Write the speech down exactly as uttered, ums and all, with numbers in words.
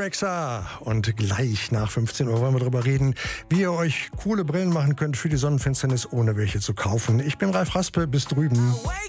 Rexa. Und gleich nach fünfzehn Uhr wollen wir darüber reden, wie ihr euch coole Brillen machen könnt für die Sonnenfinsternis, ohne welche zu kaufen. Ich bin Ralf Raspe, bis drüben.